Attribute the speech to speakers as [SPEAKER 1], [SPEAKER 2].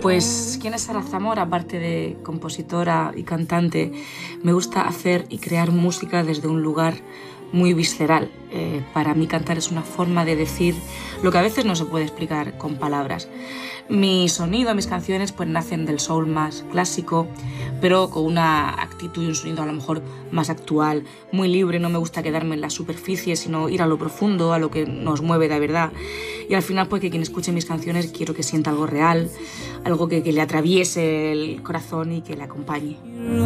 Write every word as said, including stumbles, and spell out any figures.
[SPEAKER 1] Pues, ¿quién es Sara Zamora? Aparte de compositora y cantante, me gusta hacer y crear música desde un lugar muy visceral. Eh, para mí cantar es una forma de decir lo que a veces no se puede explicar con palabras. Mi sonido, mis canciones, pues nacen del soul más clásico, pero con una actitud y un sonido a lo mejor más actual, muy libre. No me gusta quedarme en la superficie, sino ir a lo profundo, a lo que nos mueve de verdad. Y al final, pues que quien escuche mis canciones quiero que sienta algo real, algo que, que le atraviese el corazón y que le acompañe.